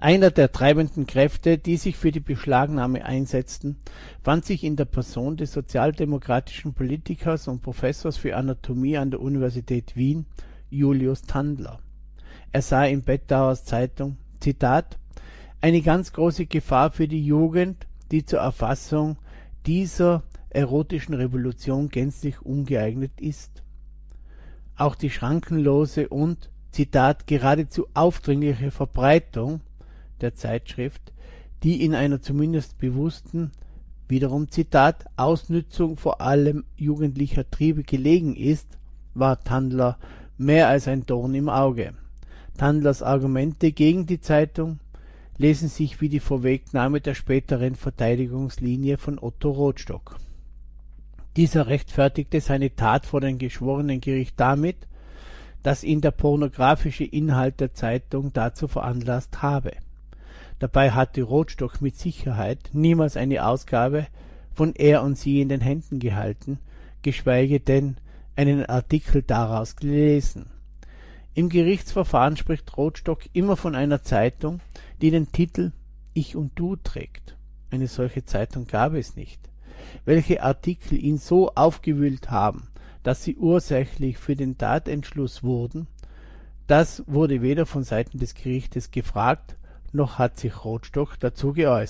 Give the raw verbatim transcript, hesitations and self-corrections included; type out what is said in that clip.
Einer der treibenden Kräfte, die sich für die Beschlagnahme einsetzten, fand sich in der Person des sozialdemokratischen Politikers und Professors für Anatomie an der Universität Wien, Julius Tandler. Er sah in Bettauers Zeitung, Zitat, eine ganz große Gefahr für die Jugend, die zur Erfassung dieser erotischen Revolution gänzlich ungeeignet ist. Auch die schrankenlose und, Zitat, geradezu aufdringliche Verbreitung der Zeitschrift, die in einer zumindest bewussten, wiederum Zitat, Ausnützung vor allem jugendlicher Triebe gelegen ist, war Tandler mehr als ein Dorn im Auge. Tandlers Argumente gegen die Zeitung lesen sich wie die Vorwegnahme der späteren Verteidigungslinie von Otto Rothstock. Dieser rechtfertigte seine Tat vor dem Geschworenengericht damit, dass ihn der pornografische Inhalt der Zeitung dazu veranlasst habe. Dabei hatte Rothstock mit Sicherheit niemals eine Ausgabe von Er und Sie in den Händen gehalten, geschweige denn einen Artikel daraus gelesen. Im Gerichtsverfahren spricht Rothstock immer von einer Zeitung, die den Titel Ich und Du trägt. Eine solche Zeitung gab es nicht. Welche Artikel ihn so aufgewühlt haben, dass sie ursächlich für den Tatentschluss wurden, das wurde weder von Seiten des Gerichtes gefragt, noch hat sich Rothstock dazu geäußert.